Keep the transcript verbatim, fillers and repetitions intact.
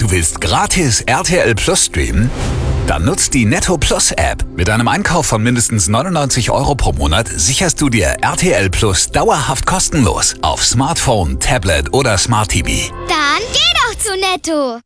Du willst gratis R T L Plus streamen? Dann nutzt die Netto Plus App. Mit einem Einkauf von mindestens neunundneunzig Euro pro Monat sicherst du dir R T L Plus dauerhaft kostenlos auf Smartphone, Tablet oder Smart T V. Dann geh doch zu Netto!